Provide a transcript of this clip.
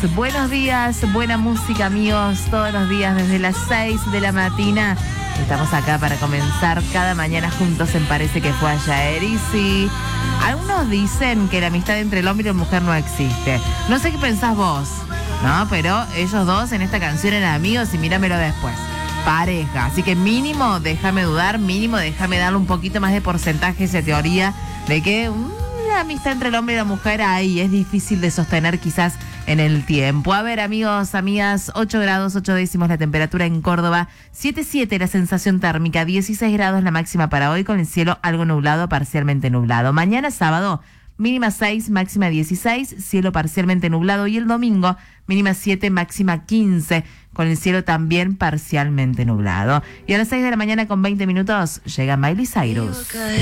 buenos días, buena música, amigos, todos los días desde las 6 de la mañana. Estamos acá para comenzar cada mañana juntos en Parece que fue ayer. Y sí, algunos dicen que la amistad entre el hombre y la mujer no existe. No sé qué pensás vos, ¿no? Pero ellos dos en esta canción eran amigos y míramelo después. Pareja. Así que mínimo, déjame dudar, mínimo, déjame darle un poquito más de porcentaje a esa teoría de que la amistad entre el hombre y la mujer ahí es difícil de sostener quizás en el tiempo. A ver, amigos, amigas, 8 grados, 8 décimos la temperatura en Córdoba, 7,7 la sensación térmica, 16 grados la máxima para hoy con el cielo algo nublado, parcialmente nublado. Mañana sábado, mínima 6, máxima 16, cielo parcialmente nublado. Y el domingo, mínima 7, máxima 15, con el cielo también parcialmente nublado. Y a las 6 de la mañana con 20 minutos llega Miley Cyrus.